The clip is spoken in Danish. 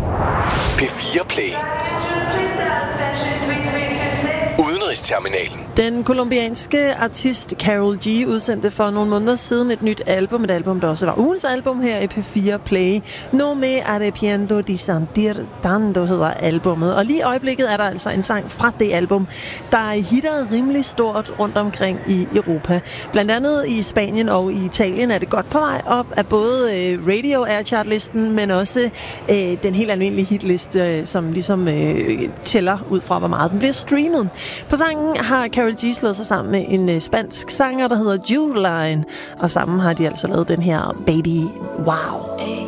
P4 Play. Udenrigsterminalen. Den colombianske artist Karol G udsendte for nogle måneder siden et nyt album. Et album, der også var ugens album her i P4 Play. No me arrepiento de sentir tanto hedder albummet. Og lige i øjeblikket er der altså en sang fra det album, der hitter rimelig stort rundt omkring i Europa. Blandt andet i Spanien og i Italien er det godt på vej op af både Radio Air Chart-listen, men også den helt almindelige hitliste, som ligesom tæller ud fra, hvor meget den bliver streamet. På sangen har Karol G slået sig sammen med en spansk sanger, der hedder Juline, og sammen har de altså lavet den her Baby Wow.